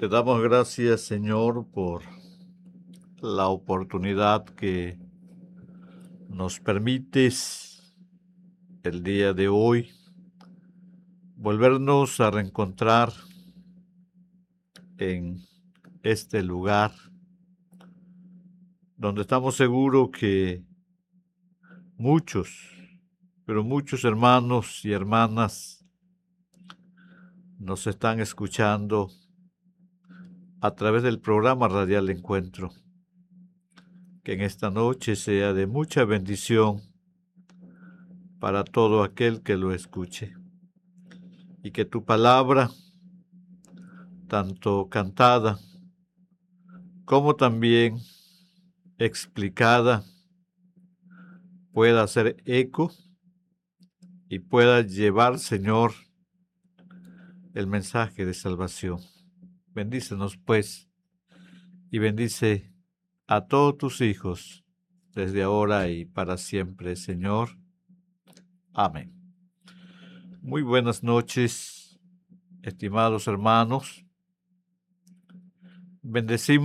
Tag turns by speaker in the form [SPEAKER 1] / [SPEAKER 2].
[SPEAKER 1] Te damos gracias, Señor, por la oportunidad que nos permites el día de hoy volvernos a reencontrar en este lugar donde estamos seguros que muchos, pero muchos hermanos y hermanas nos están escuchando a través del programa radial Encuentro. Que en esta noche sea de mucha bendición para todo aquel que lo escuche. Y que tu palabra, tanto cantada como también explicada, pueda hacer eco y pueda llevar, Señor, el mensaje de salvación. Bendícenos, pues, y bendice a todos tus hijos, desde ahora y para siempre, Señor. Amén. Muy buenas noches, estimados hermanos. Bendecimos